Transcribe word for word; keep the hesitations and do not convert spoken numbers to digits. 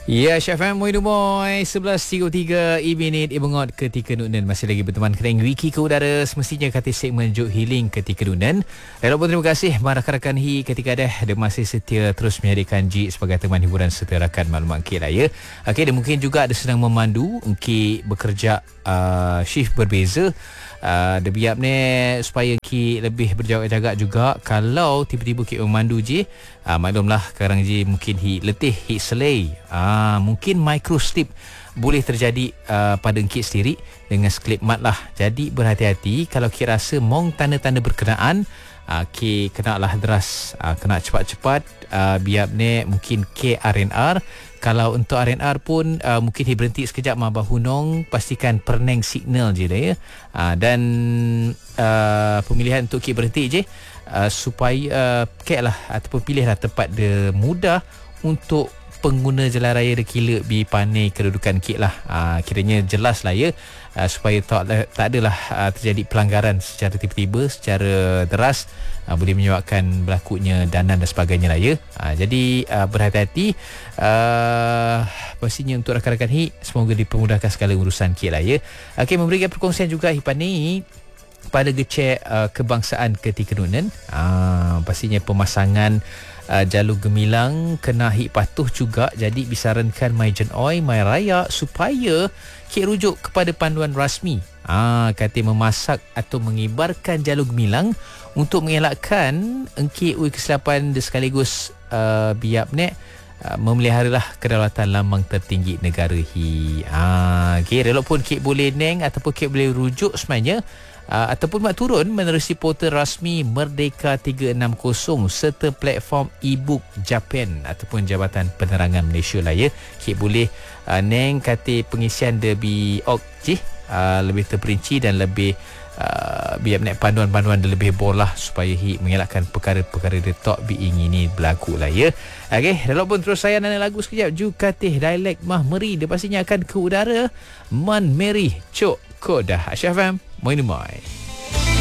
Ya, Chef M, Moin Dumoy, sebelas tiga puluh tiga minit Ibungot ketika Nunan. Masih lagi berteman kering Wiki ke udara. Semestinya kata segmen Juk Healing ketika Nunan. Walaupun terima kasih rakan-rakan Hi ketika dah Dia masih setia terus menyediakan G sebagai teman hiburan serta rakan maklumat K lah ya. Okey, dan mungkin juga ada sedang memandu K bekerja uh, shift berbeza. Uh, dia biap ni supaya Ki lebih berjaga-jaga juga. Kalau tiba-tiba Ki memandu je, uh, maklumlah sekarang je mungkin hi letih, hi selai, uh, mungkin micro slip boleh terjadi uh, pada Ki sendiri dengan slip mat lah. Jadi berhati-hati kalau Ki rasa mong tanda-tanda berkenaan, uh, Ki kena lah deras, uh, kena cepat-cepat. uh, biap ni mungkin K R N R. Kalau untuk R N R pun uh, mungkin dia berhenti sekejap Mabah Hunong, pastikan perneng signal je dah ya. Uh, dan uh, pemilihan untuk K berhenti je uh, supaya uh, K lah ataupun pilihlah tempat dia mudah untuk pengguna jalan raya dekila bi panai kedudukan K lah. Uh, kiranya jelas lah ya, uh, supaya tak, tak adalah uh, terjadi pelanggaran secara tiba-tiba, secara deras, uh, boleh menyebabkan berlakunya danan dan sebagainya lah ya. Uh, jadi uh, berhati-hati. Uh, pastinya untuk rakan-rakan Hi, semoga dipermudahkan segala urusan K lah ya. Okey, memberikan perkongsian juga Hi Pani pada gecek uh, kebangsaan ketika Nunan. Uh, pastinya pemasangan Uh, jalur gemilang kena hik patuh juga. Jadi disarankan mai jen oi, mai raya supaya Kik rujuk kepada panduan rasmi. Ah, kata memasak atau mengibarkan jalur gemilang untuk mengelakkan engkik ui kesilapan dan sekaligus uh, biap nek uh, memeliharalah kedaulatan lambang tertinggi negara hi. Ah, okey, walaupun Kik boleh neng ataupun Kik boleh rujuk sebenarnya, Uh, ataupun mak turun menerusi portal rasmi Merdeka tiga enam kosong serta platform e-book Japan ataupun Jabatan Penerangan Malaysia lah ya. Kik boleh uh, neng kata pengisian debi ok je uh, lebih terperinci dan lebih uh, biar naik panduan-panduan dia lebih bolah supaya hi mengelakkan perkara-perkara dia tak diingini berlaku lah ya. Okey, walaupun terus saya nana lagu sekejap juga teh dialek mah meri dia pastinya akan ke udara Man Meri Cok Kodah Syafam Moin Moin.